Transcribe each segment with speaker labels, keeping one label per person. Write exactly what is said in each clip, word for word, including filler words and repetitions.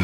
Speaker 1: Nachrichten.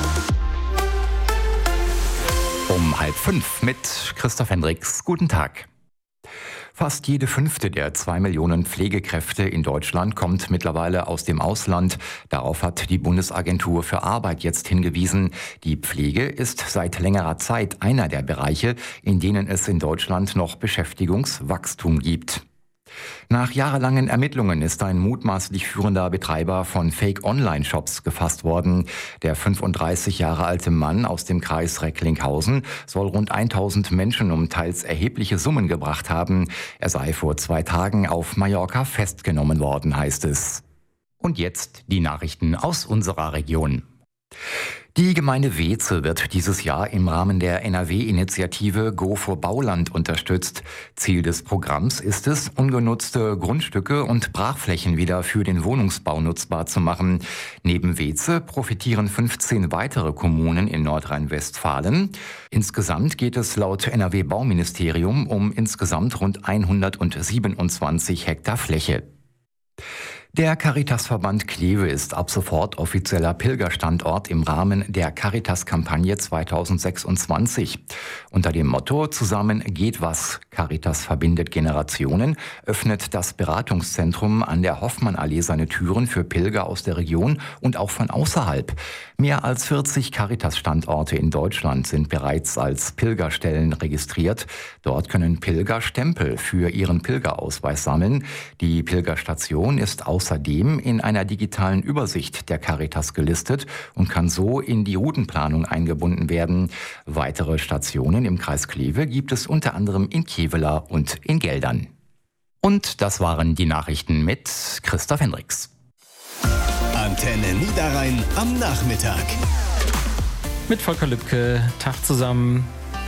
Speaker 1: Um halb fünf mit Christoph Hendricks. Guten Tag. Fast jede fünfte der zwei Millionen Pflegekräfte in Deutschland kommt mittlerweile aus dem Ausland. Darauf hat die Bundesagentur für Arbeit jetzt hingewiesen. Die Pflege ist seit längerer Zeit einer der Bereiche, in denen es in Deutschland noch Beschäftigungswachstum gibt. Nach jahrelangen Ermittlungen ist ein mutmaßlich führender Betreiber von Fake-Online-Shops gefasst worden. Der fünfunddreißig Jahre alte Mann aus dem Kreis Recklinghausen soll rund tausend Menschen um teils erhebliche Summen gebracht haben. Er sei vor zwei Tagen auf Mallorca festgenommen worden, heißt es. Und jetzt die Nachrichten aus unserer Region. Die Gemeinde Weeze wird dieses Jahr im Rahmen der N R W-Initiative Go for Bauland unterstützt. Ziel des Programms ist es, ungenutzte Grundstücke und Brachflächen wieder für den Wohnungsbau nutzbar zu machen. Neben Weeze profitieren fünfzehn weitere Kommunen in Nordrhein-Westfalen. Insgesamt geht es laut N R W-Bauministerium um insgesamt rund hundertsiebenundzwanzig Hektar Fläche. Der Caritas-Verband Kleve ist ab sofort offizieller Pilgerstandort im Rahmen der Caritas-Kampagne zweitausendsechsundzwanzig. Unter dem Motto »Zusammen geht was. Caritas verbindet Generationen« öffnet das Beratungszentrum an der Hoffmannallee seine Türen für Pilger aus der Region und auch von außerhalb. Mehr als vierzig Caritas-Standorte in Deutschland sind bereits als Pilgerstellen registriert. Dort können Pilger Stempel für ihren Pilgerausweis sammeln. Die Pilgerstation ist außerdem in einer digitalen Übersicht der Caritas gelistet und kann so in die Routenplanung eingebunden werden. Weitere Stationen im Kreis Kleve gibt es unter anderem in Kevela und in Geldern. Und das waren die Nachrichten mit Christoph Hendricks.
Speaker 2: Antenne Niederrhein am Nachmittag.
Speaker 3: Mit Volker Lübke, Tag zusammen.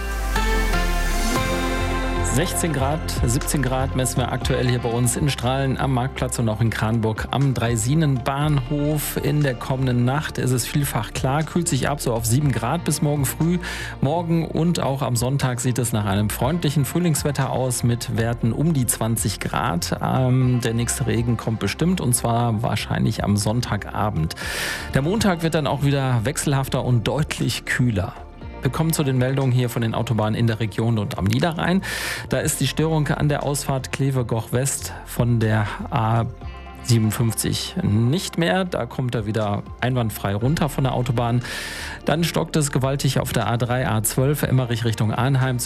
Speaker 3: sechzehn Grad, siebzehn Grad messen wir aktuell hier bei uns in Strahlen am Marktplatz und auch in Kranburg am Dreisinen-Bahnhof. In der kommenden Nacht ist es vielfach klar, kühlt sich ab so auf sieben Grad bis morgen früh. Morgen und auch am Sonntag sieht es nach einem freundlichen Frühlingswetter aus mit Werten um die zwanzig Grad. Ähm, der nächste Regen kommt bestimmt und zwar wahrscheinlich am Sonntagabend. Der Montag wird dann auch wieder wechselhafter und deutlich kühler. Wir kommen zu den Meldungen hier von den Autobahnen in der Region und am Niederrhein. Da ist die Störung an der Ausfahrt Kleve-Goch West von der A siebenundfünfzig nicht mehr. Da kommt er wieder einwandfrei runter von der Autobahn. Dann stockt es gewaltig auf der A drei, A zwölf, Emmerich Richtung Arnheim.